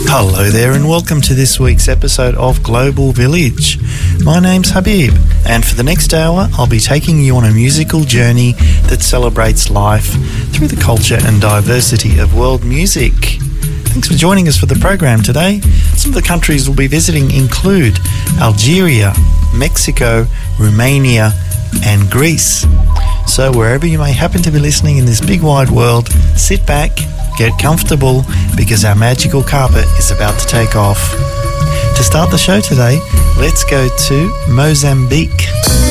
Hello there and welcome to this week's episode of Global Village. My name's Habib and for the next hour I'll be taking you on a musical journey that celebrates life through the culture and diversity of world music. Thanks for joining us for the program today. Some of the countries we'll be visiting include Algeria, Mexico, Romania and Greece. So wherever you may happen to be listening in this big wide world, sit back, get comfortable because our magical carpet is about to take off. To start the show today, let's go to Mozambique.